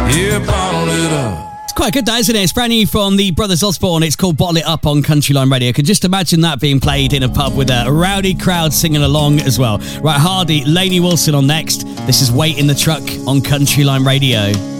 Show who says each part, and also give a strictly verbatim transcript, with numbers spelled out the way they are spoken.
Speaker 1: Yeah, bottle it up.
Speaker 2: Quite good, that, isn't it? It's brand new from the Brothers Osborne. It's called Bottle It Up on Countryline Radio. I could just imagine that being played in a pub with a rowdy crowd singing along as well. Right, Hardy, Lainey Wilson on next. This is Wait in the Truck on Countryline Radio.